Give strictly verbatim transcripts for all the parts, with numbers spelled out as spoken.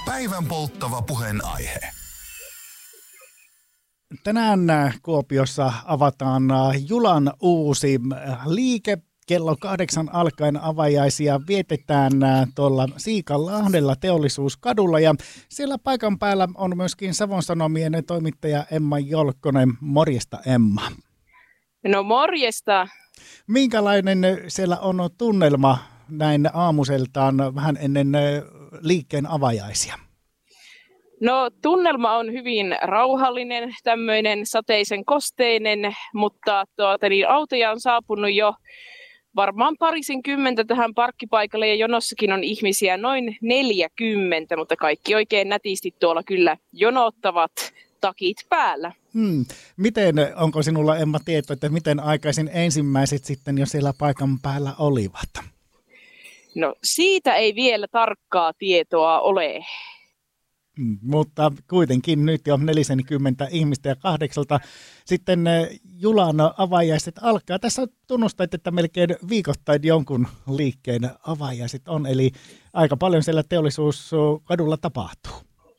Päivän polttava puheenaihe. Tänään Kuopiossa avataan Julan uusi liike. Kello kahdeksan alkaen avajaisia vietetään tuolla Siikanlahdella Teollisuuskadulla ja siellä paikan päällä on myöskin Savon Sanomien toimittaja Emma Jolkkonen. Morjesta, Emma. No morjesta. Minkälainen siellä on tunnelma näin aamuseltaan vähän ennen liikkeen avajaisia? No tunnelma on hyvin rauhallinen, tämmöinen sateisen kosteinen, mutta tuota, niin autoja on saapunut jo varmaan parisenkymmentä tähän parkkipaikalle ja jonossakin on ihmisiä noin neljäkymmentä, mutta kaikki oikein nätisti tuolla kyllä jonottavat takit päällä. Hmm. Miten, onko sinulla, Emma, tieto, että miten aikaisin ensimmäiset sitten jo siellä paikan päällä olivat? No siitä ei vielä tarkkaa tietoa ole. Hmm, mutta kuitenkin nyt jo neljäkymmentä ihmistä ja kahdeksalta sitten Julan avajaiset alkaa. Tässä tunnustat, että melkein viikoittain jonkun liikkeen avajaiset on, eli aika paljon siellä Teollisuuskadulla tapahtuu.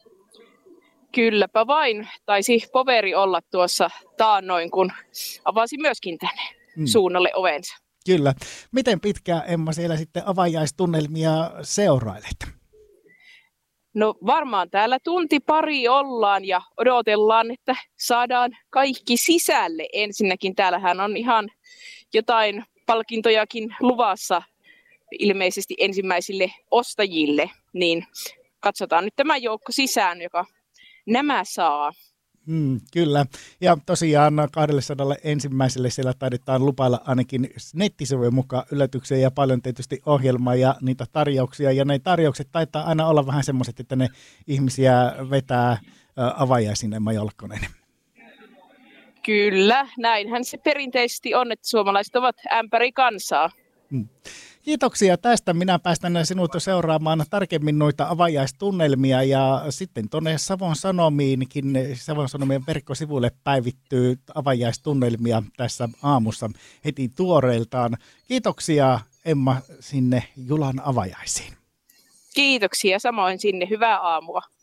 Kylläpä vain. Taisi poveri olla tuossa taannoin, kun avasi myöskin tänne hmm. suunnalle ovensa. Kyllä. Miten pitkään, Emma, siellä sitten avajaistunnelmia seurailet? No varmaan täällä tunti pari ollaan ja odotellaan, että saadaan kaikki sisälle. Ensinnäkin täällähän on ihan jotain palkintojakin luvassa ilmeisesti ensimmäisille ostajille, niin katsotaan nyt tämä joukko sisään, joka nämä saa. Mm, kyllä. Ja tosiaan kaksisataa ensimmäiselle siellä taidetaan lupailla ainakin nettisivujen mukaan yllätyksiä ja paljon tietysti ohjelmaa ja niitä tarjouksia. Ja ne tarjoukset taitaa aina olla vähän semmoiset, että ne ihmisiä vetää avajaisiin, Emma Jolkkonen. Kyllä, näinhän se perinteisesti on, että suomalaiset ovat ämpäri kansaa. Mm. Kiitoksia tästä. Minä päästän sinut seuraamaan tarkemmin noita avajaistunnelmia ja sitten tuonne Savon Sanomiinkin, Savon Sanomien verkkosivuille päivittyy avajaistunnelmia tässä aamussa heti tuoreeltaan. Kiitoksia, Emma, sinne Julan avajaisiin. Kiitoksia, samoin sinne. Hyvää aamua.